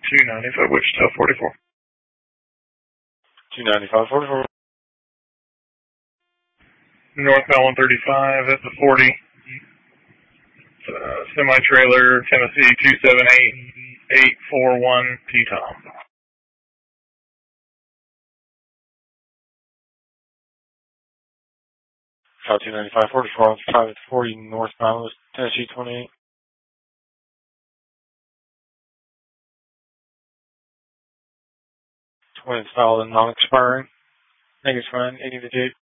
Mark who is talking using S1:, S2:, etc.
S1: 295 Wichita 44.
S2: 295 44.
S1: Northbound 135 at the 40. Semi-trailer, Tennessee 278841 T-Tom.
S2: South 295 44 5 at 40 northbound Tennessee 28. 20 solid non-expiring. Negative sign, 80 to date.